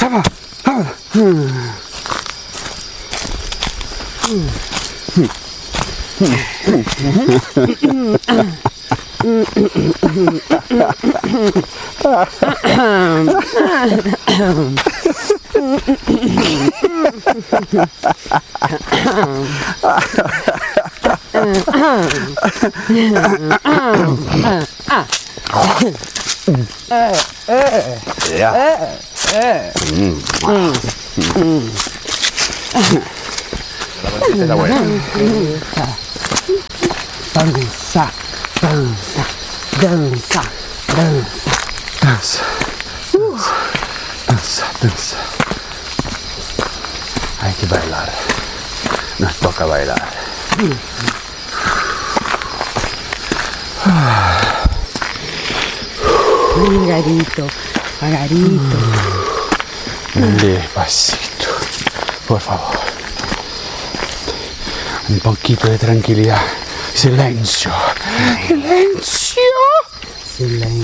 Vámonos, vámonos. Ja. La bolsita está buena. Danza, danza, danza, danza. Danza. Danza, danza. Hay que bailar. Nos toca bailar. Margarito, Margarito. Despacito, por favor. Un poquito de tranquilidad. Silencio. Silencio. Silencio.